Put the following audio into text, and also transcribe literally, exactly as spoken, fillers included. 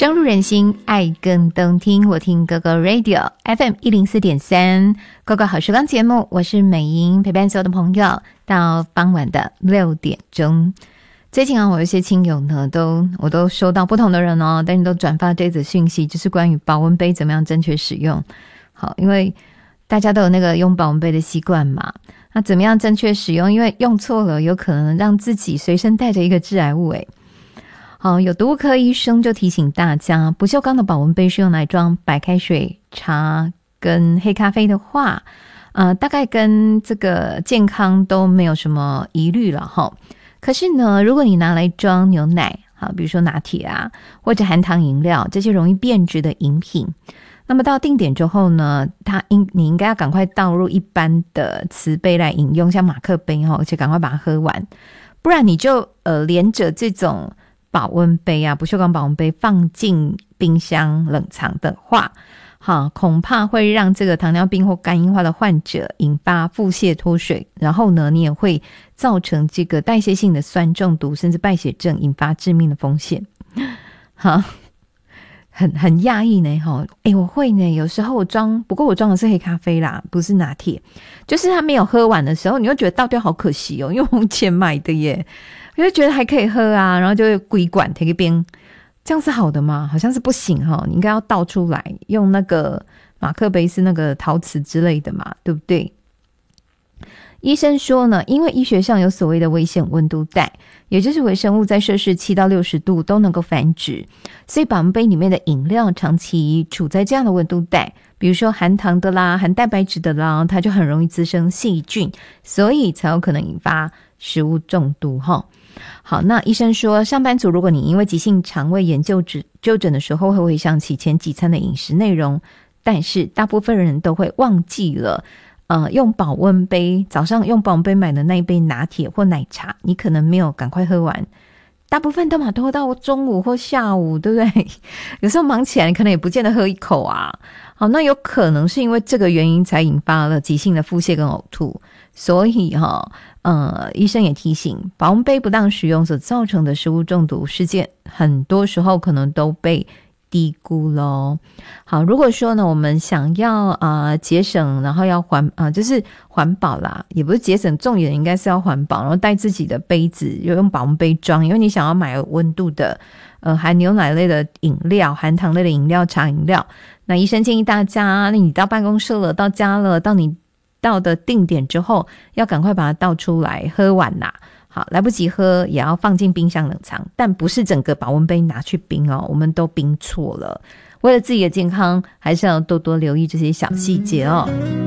深入人心，爱更动听。我听哥哥 Radio F M 一零四点三，哥哥好时光节目，我是美英，陪伴所有的朋友到傍晚的六点钟。最近啊，我有一些亲友呢，都我都收到不同的人哦，但是都转发这则讯息，就是关于保温杯怎么样正确使用。好，因为大家都有那个用保温杯的习惯嘛，那怎么样正确使用？因为用错了，有可能让自己随身带着一个致癌物诶。好，有毒物科医生就提醒大家，不锈钢的保温杯是用来装白开水、茶跟黑咖啡的话，呃，大概跟这个健康都没有什么疑虑了齁。可是呢，如果你拿来装牛奶，好，比如说拿铁啊，或者含糖饮料这些容易变质的饮品，那么到定点之后呢，它应你应该要赶快倒入一般的瓷杯来饮用，像马克杯齁，而且赶快把它喝完，不然你就呃连着这种保温杯啊，不锈钢保温杯放进冰箱冷藏的话，好，恐怕会让这个糖尿病或肝硬化的患者引发腹泻脱水，然后呢，你也会造成这个代谢性的酸中毒，甚至败血症，引发致命的风险。好，很很讶异呢，哈，诶，我会呢，有时候我装，不过我装的是黑咖啡啦，不是拿铁，就是它没有喝完的时候，你会觉得倒掉好可惜哦，因为我用钱买的耶。我就觉得还可以喝啊，然后就会归管贴个边，这样是好的吗？好像是不行齁，你应该要倒出来，用那个马克杯是那个陶瓷之类的嘛，对不对？医生说呢，因为医学上有所谓的危险温度带，也就是微生物在摄氏七到六十度都能够繁殖，所以保温杯里面的饮料长期处在这样的温度带，比如说含糖的啦、含蛋白质的啦，它就很容易滋生细菌，所以才有可能引发食物中毒齁。好，那医生说，上班族如果你因为急性肠胃炎就诊就诊的时候，会回想起前几餐的饮食内容，但是大部分人都会忘记了，呃，用保温杯早上用保温杯买的那一杯拿铁或奶茶，你可能没有赶快喝完，大部分都嘛都到中午或下午，对不对？有时候忙起来，你可能也不见得喝一口啊。好，那有可能是因为这个原因才引发了急性的腹泻跟呕吐，所以哈、哦。呃，医生也提醒，保温杯不当使用所造成的食物中毒事件，很多时候可能都被低估咯。好，如果说呢，我们想要呃节省，然后要环啊、呃，就是环保啦，也不是节省，重点应该是要环保，然后带自己的杯子，又用保温杯装，因为你想要买有温度的，呃，含牛奶类的饮料、含糖类的饮料、茶饮料。那医生建议大家，那你到办公室了，到家了，到你。到的定点之后，要赶快把它倒出来喝完啦。好，来不及喝也要放进冰箱冷藏，但不是整个保温杯拿去冰哦，我们都冰错了。为了自己的健康，还是要多多留意这些小细节哦。